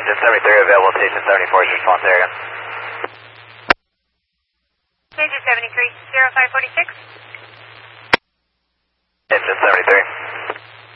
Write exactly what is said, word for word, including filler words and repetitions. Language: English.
Engine seventy-three available, station seventy-four's response area. Engine seventy-three, zero five four six. Engine seventy-three.